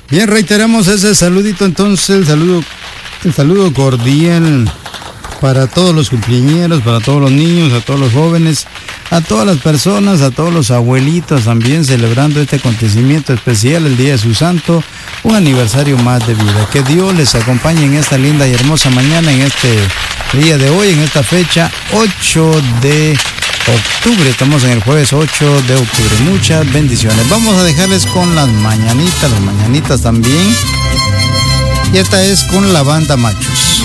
Bien, reiteramos ese saludito entonces, el saludo cordial para todos los cumpleañeros, para todos los niños, a todos los jóvenes, a todas las personas, a todos los abuelitos también celebrando este acontecimiento especial, el día de su santo, un aniversario más de vida. Que Dios les acompañe en esta linda y hermosa mañana, en este día de hoy, en esta fecha 8 de octubre. Estamos en el jueves 8 de octubre. Muchas bendiciones. Vamos a dejarles con las mañanitas también. Y esta es con la banda Machos.